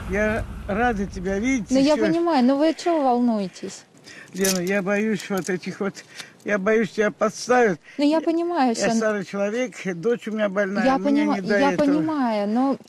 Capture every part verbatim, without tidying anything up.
Я рада тебя видеть. Ну, еще. я понимаю, но вы чего волнуетесь? Лена, я боюсь вот этих вот... Я боюсь, тебя подставят. Ну, я понимаю, Я что... старый человек, дочь у меня больная, Я, мне поним... не до я этого. понимаю, но...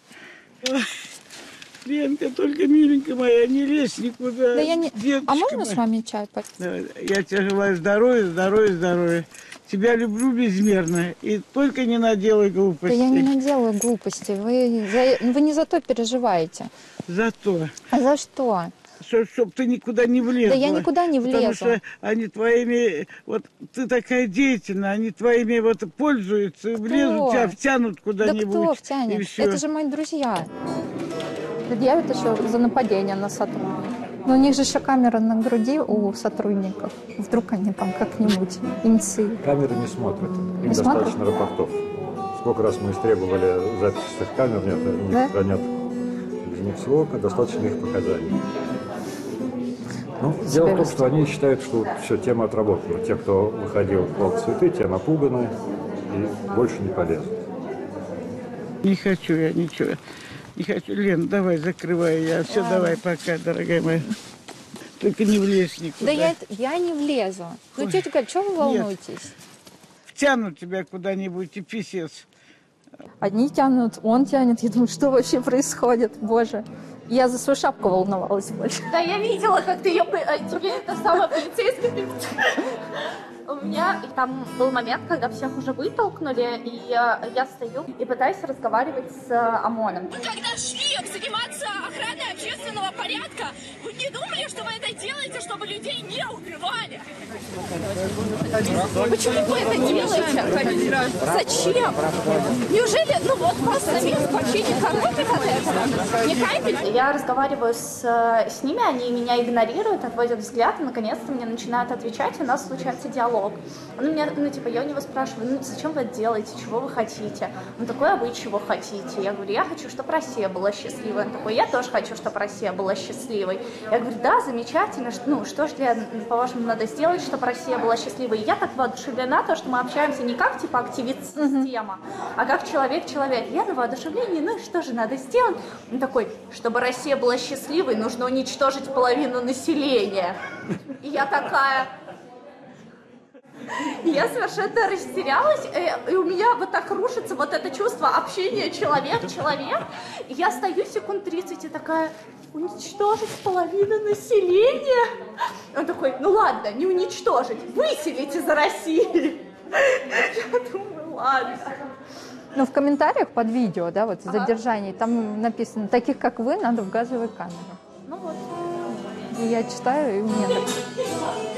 Ленка, только, миленькая моя, не лезь никуда. Да я не... А можно моя. с вами чай попить? Давай, я тебе желаю здоровья, здоровья, здоровья. Тебя люблю безмерно. И только не наделай глупостей. Да я не наделаю глупостей. Вы, за... Вы не за то переживаете. За то. А за что? Чтоб, чтоб ты никуда не влезла. Да я никуда не влезу. Потому что они твоими... Вот ты такая деятельная, они твоими вот пользуются, влезут, тебя втянут куда-нибудь. Да кто втянет? Это же мои друзья. Предъявят еще за нападение на сотрудника. Но у них же еще камера на груди у сотрудников. Вдруг они там как-нибудь инцы. Камеры не смотрят. Им Не достаточно смотрят? рапортов. Сколько раз мы истребовали записи с их камер, нет, они Да? хранят без них срока, достаточно их показаний. Ну, дело в том, что они считают, что все, тема отработана. Те, кто выходил в плод цветы, те напуганы и больше не полезут. Не хочу я ничего. Не хочу. Лен, давай, закрывай я. Все, Ладно. давай, пока, дорогая моя. Только не влезь никуда. Да я, я не влезу. Ну, Ой. тетя Галь, чего вы волнуетесь? Втянут тебя куда-нибудь и писец. Одни тянут, он тянет. Я думаю, что вообще происходит? Боже. Я за свою шапку волновалась больше. Да, я видела, как ты ее... Тебе это самое полицейское... У меня там был момент, когда всех уже вытолкнули, и я стою и пытаюсь разговаривать с ОМОНом. Вы когда шли заниматься охраной общественного порядка, вы не думали, что вы это делаете, чтобы людей не убивали? Почему вы это делаете? Зачем? Неужели, ну вот просто Минск вообще не коробит от этого? Не кайфит? Я разговариваю с, с ними, они меня игнорируют, отводят взгляд, и наконец-то мне начинают отвечать, у нас случается диалог. Он меня, ну, типа, я у него спрашиваю, ну, зачем вы это делаете, чего вы хотите? Он такой, а вы чего хотите? Я говорю, я хочу, чтобы Россия была счастливой. Он такой, я тоже хочу, чтобы Россия была счастливой. Я говорю, да, замечательно, ну, что же, для, по-вашему, надо сделать, чтобы Россия была счастливой? И я так воодушевлена, то, что мы общаемся не как, типа, активист-система, а как человек-человек. Я на воодушевлении, ну, и что же надо сделать? Он такой, чтобы Россия была счастливой, нужно уничтожить половину населения. И я такая... Я совершенно растерялась, и у меня вот так рушится вот это чувство общения человек-человек. И я стою секунд тридцать и такая, уничтожить половину населения? Он такой, ну ладно, не уничтожить, выселить из России. Я думаю, ладно. Ну, в комментариях под видео, да, вот, задержание, там написано, таких, как вы, надо в газовую камеру. Ну вот. И я читаю, и мне так...